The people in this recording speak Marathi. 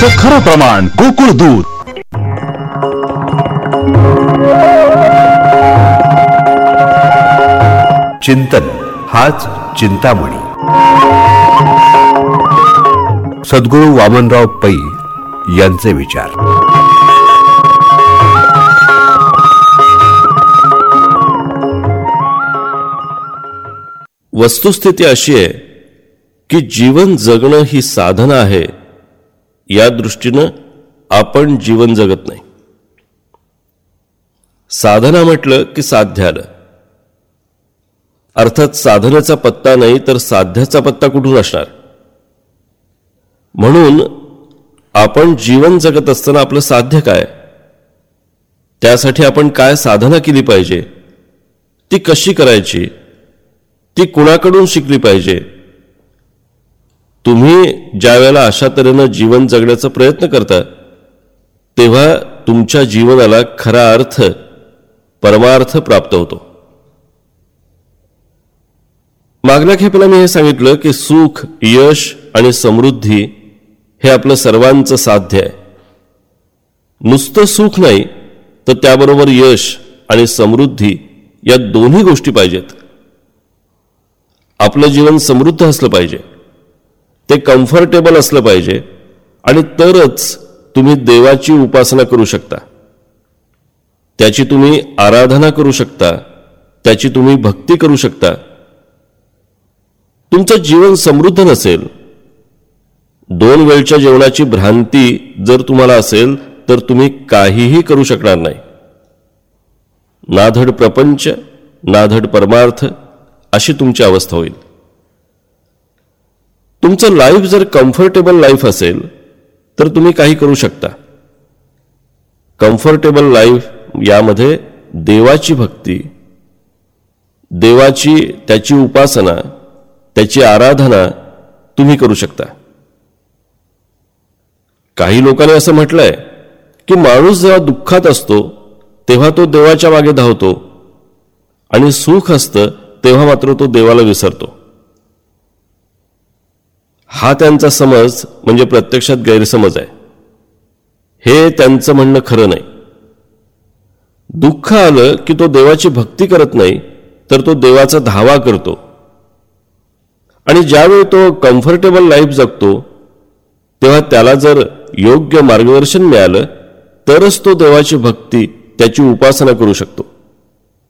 दुधाचं खरं प्रमाण गोकुळ दूध. चिंतन हाच चिंतामणी. सद्गुरू वामनराव पै यांचे विचार. वस्तुस्थिती अशी आहे की जीवन जगणं ही साधना आहे. या दृष्टीनं आपण जीवन जगत नाही. साधना म्हटलं की साध्य आलं. अर्थात साधनेचा पत्ता नाही तर साध्याचा पत्ता कुठून असणार. म्हणून आपण जीवन जगत असताना आपलं साध्य काय, त्यासाठी आपण काय साधना केली पाहिजे, ती कशी करायची, ती कुणाकडून शिकली पाहिजे. तुम्ही ज्या वेळेला अशा तऱ्हेनं जीवन जगण्याचा प्रयत्न करता तेव्हा तुमच्या जीवनाला खरा अर्थ, परमार्थ प्राप्त होतो. मागल्या खेपेला मी हे सांगितलं की सुख, यश आणि समृद्धी हे आपलं सर्वांचं साध्य आहे. नुसतं सुख नाही तर त्याबरोबर यश आणि समृद्धी या दोन्ही गोष्टी पाहिजेत. आपलं जीवन समृद्ध असलं पाहिजे, ते कम्फर्टेबल असलं पाहिजे आणि तरच तुम्ही देवाची उपासना करू शकता, त्याची तुम्ही आराधना करू शकता, त्याची तुम्ही भक्ती करू शकता. तुमचं जीवन समृद्ध नसेल, 2 वेळच्या जेवणाची भ्रांती जर तुम्हाला असेल तर तुम्ही काहीही करू शकणार नाही. नाधड प्रपंच, नाधड परमार्थ अशी तुमची अवस्था होईल. तुमचं लाईफ जर कम्फर्टेबल लाईफ असेल तर तुम्ही काही करू शकता. कम्फर्टेबल लाईफ यामध्ये देवाची भक्ती, देवाची त्याची उपासना, त्याची आराधना तुम्ही करू शकता. काही लोकांनी असं म्हटलंय की माणूस जेव्हा दुःखात असतो तेव्हा तो देवाच्या मागे धावतो आणि सुख असतं तेव्हा मात्र तो देवाला विसरतो. हा त्यांचा समज म्हणजे प्रत्यक्षात गैरसमज आहे. हे त्यांचं म्हणणं खरं नाही. दुःख आलं की तो देवाची भक्ती करत नाही तर तो देवाचा धावा करतो. आणि ज्यावेळी तो कम्फर्टेबल लाईफ जगतो तेव्हा त्याला जर योग्य मार्गदर्शन मिळालं तरच तो देवाची भक्ती, त्याची उपासना करू शकतो.